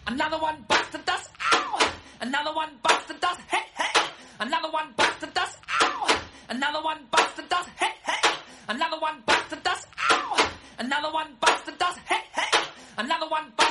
Another one bites the dust. Ow! Another one bites the dust. Hey, hey. Another one bites the dust. Ow! Another one bites the dust. Hey, hey. Another one bites the dust. Ow! Another one bites the dust. Hey, hey. Another one bites